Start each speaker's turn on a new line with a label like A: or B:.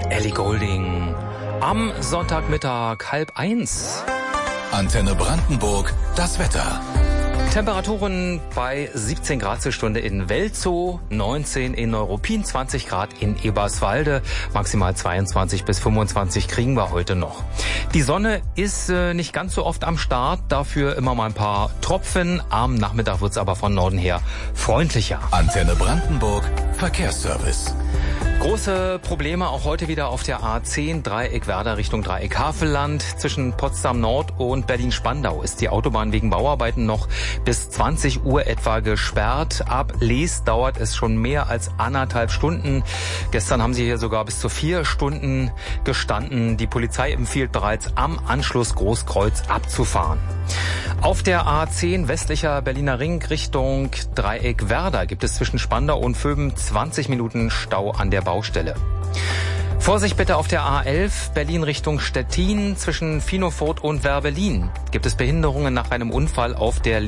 A: Ellie Goulding. Am Sonntagmittag 12:30.
B: Antenne Brandenburg, das Wetter.
A: Temperaturen bei 17 Grad zur Stunde in Welzow, 19 in Neuruppin, 20 Grad in Eberswalde, maximal 22 bis 25 kriegen wir heute noch. Die Sonne ist nicht ganz so oft am Start, dafür immer mal ein paar Tropfen. Am Nachmittag wird's aber von Norden her freundlicher.
B: Antenne Brandenburg, Verkehrsservice.
A: Große Probleme auch heute wieder auf der A10 Dreieck Werder Richtung Dreieck Havelland. Zwischen Potsdam Nord und Berlin-Spandau ist die Autobahn wegen Bauarbeiten noch bis 20 Uhr etwa gesperrt. Ab Lees dauert es schon mehr als 1,5 Stunden. Gestern haben sie hier sogar bis zu 4 Stunden gestanden. Die Polizei empfiehlt bereits am Anschluss Großkreuz abzufahren. Auf der A10 westlicher Berliner Ring Richtung Dreieck Werder gibt es zwischen Spandau und Vöben 20 Minuten Stau an der Baustelle. Vorsicht bitte auf der A11 Berlin Richtung Stettin zwischen Finofurt und Werbelin. Gibt es Behinderungen nach einem Unfall auf der